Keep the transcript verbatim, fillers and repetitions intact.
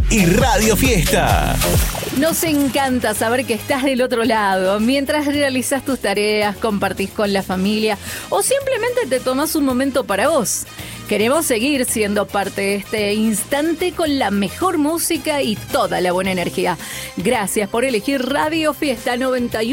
y Radio Fiesta. Nos encanta saber que estás del otro lado, mientras realizas tus tareas, compartís con la familia o simplemente te tomás un momento para vos. Queremos seguir siendo parte de este instante con la mejor música y toda la buena energía. Gracias por elegir Radio Fiesta noventa y uno.